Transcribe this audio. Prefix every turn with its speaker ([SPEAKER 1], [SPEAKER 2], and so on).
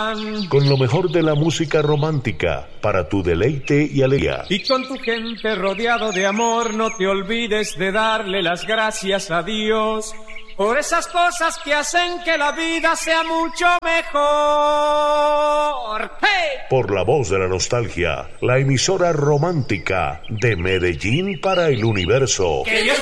[SPEAKER 1] van.
[SPEAKER 2] Con lo mejor de la música romántica, para tu deleite y alegría.
[SPEAKER 1] Y con tu gente rodeado de amor, no te olvides de darle las gracias a Dios por esas cosas que hacen que la vida sea mucho mejor. ¡Hey!
[SPEAKER 2] Por la voz de la nostalgia, la emisora romántica de Medellín para el universo.
[SPEAKER 1] ¡Que Dios